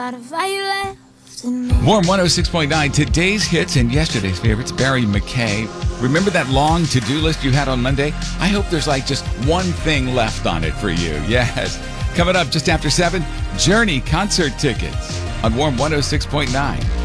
Warm 106.9, today's hits and yesterday's favorites, Barry McKay. Remember that long to-do list you had on Monday? I hope there's just one thing left on it for you. Yes. Coming up just after 7, Journey concert tickets on Warm 106.9.